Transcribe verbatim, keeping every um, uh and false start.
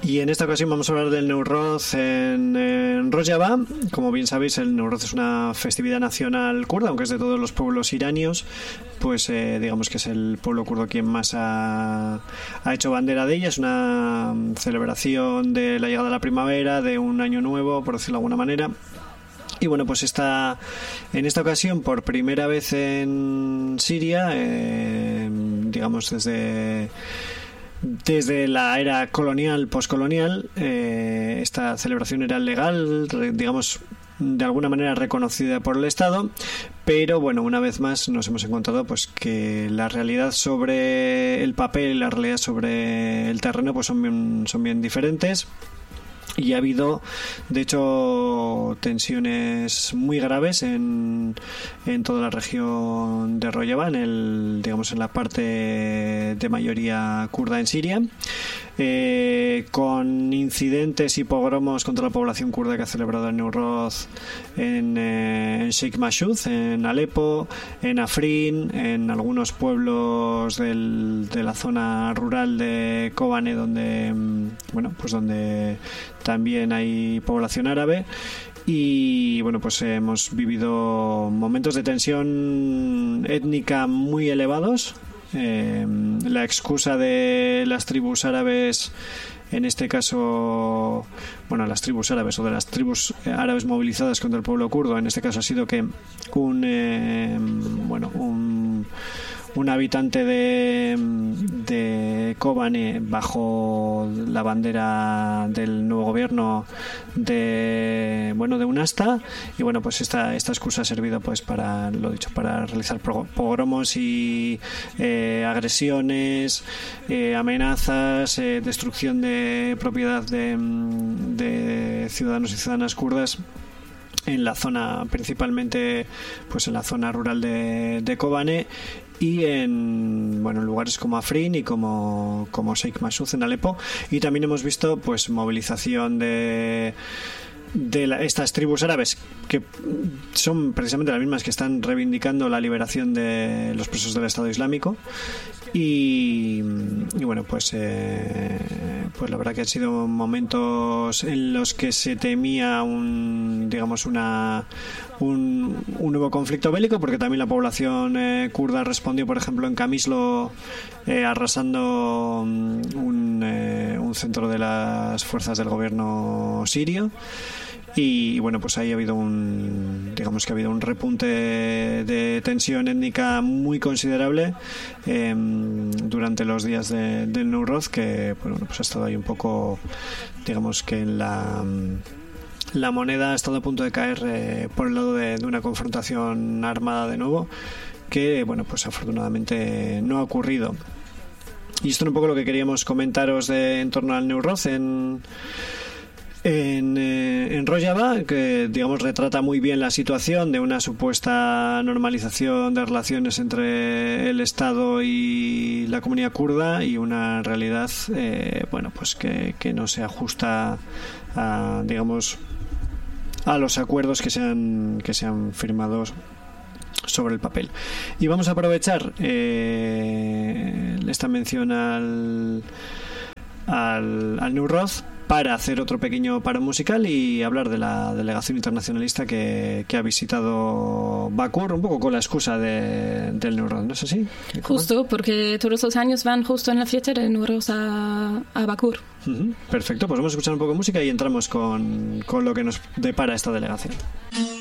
Y en esta ocasión vamos a hablar del Newroz en, en Rojava. Como bien sabéis, el Newroz es una festividad nacional kurda, aunque es de todos los pueblos iranios, pues eh, digamos que es el pueblo kurdo quien más ha, ha hecho bandera de ella. Es una celebración de la llegada de la primavera, de un año nuevo, por decirlo de alguna manera. Y bueno, pues está en esta ocasión por primera vez en Siria, eh, digamos desde, desde la era colonial, postcolonial, eh, esta celebración era legal, digamos de alguna manera reconocida por el Estado, pero bueno, una vez más nos hemos encontrado pues que la realidad sobre el papel y la realidad sobre el terreno pues son bien, son bien diferentes. Y ha habido, de hecho, tensiones muy graves en, en toda la región de Rojava, en el, digamos, en la parte de mayoría kurda en Siria, eh, con incidentes y pogromos contra la población kurda que ha celebrado el Newroz en, eh, en Sheikh Mashhud, en Alepo, en Afrin, en algunos pueblos del, de la zona rural de Kobane, donde, bueno, pues donde también hay población árabe. Y bueno, pues hemos vivido momentos de tensión étnica muy elevados. Eh, la excusa de las tribus árabes, en este caso, bueno, las tribus árabes o de las tribus árabes movilizadas contra el pueblo kurdo, en este caso ha sido que un, eh, bueno, un un habitante de, de Kobane bajo la bandera del nuevo gobierno de, bueno, de UNASTA, y bueno, pues esta, esta excusa ha servido pues para, lo dicho, para realizar pogromos y eh, agresiones, eh, amenazas, eh, destrucción de propiedad de, de ciudadanos y ciudadanas kurdas en la zona, principalmente pues en la zona rural de, de Kobane, y en, bueno, en lugares como Afrin y como, como Sheikh Mashhud en Alepo. Y también hemos visto pues movilización de de la, estas tribus árabes, que son precisamente las mismas que están reivindicando la liberación de los presos del Estado Islámico. Y, y bueno, pues eh, pues la verdad que han sido momentos en los que se temía un, digamos, una un, un nuevo conflicto bélico, porque también la población eh, kurda respondió, por ejemplo, en Kamislo, eh, arrasando un, eh, un centro de las fuerzas del gobierno sirio. Y bueno, pues ahí ha habido un, digamos que ha habido un repunte de, de tensión étnica muy considerable eh, durante los días de, del Newroz, que bueno, pues ha estado ahí un poco, digamos que en la la moneda ha estado a punto de caer eh, por el lado de, de una confrontación armada de nuevo, que bueno, pues afortunadamente no ha ocurrido. Y esto es un poco lo que queríamos comentaros de, en torno al Newroz en En, eh, en Rojava, que digamos retrata muy bien la situación de una supuesta normalización de relaciones entre el Estado y la comunidad kurda, y una realidad eh, bueno, pues que, que no se ajusta a, digamos, a los acuerdos que se han, que se han firmado sobre el papel. Y vamos a aprovechar eh, esta mención al al, al Newroz para hacer otro pequeño paro musical y hablar de la delegación internacionalista que, que ha visitado Bakur, un poco con la excusa de, del Newroz, ¿no es así? Justo, porque todos los años van justo en la fiesta del Newroz a, a Bakur. Uh-huh. Perfecto, pues vamos a escuchar un poco de música y entramos con, con lo que nos depara esta delegación.